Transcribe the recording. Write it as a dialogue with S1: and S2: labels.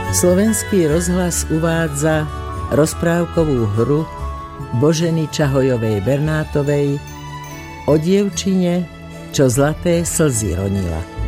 S1: Slovenský rozhlas uvádza rozprávkovú hru Boženy Čahojovej Bernátovej o dievčine, čo zlaté slzy ronila.